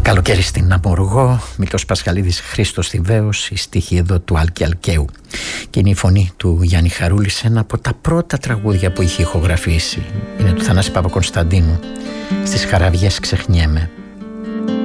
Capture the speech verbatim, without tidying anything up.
Καλοκαίρι στην Αμοργό, Μήτρος Πασχαλίδης, Χρήστος Θηβαίος, η στίχη εδώ του Άλκη Αλκαίου. Και είναι η φωνή του Γιάννη Χαρούλη σε ένα από τα πρώτα τραγούδια που είχε ηχογραφήσει. Είναι του Θανάση Παπακωνσταντίνου. Στις χαραβιές ξεχνιέμαι.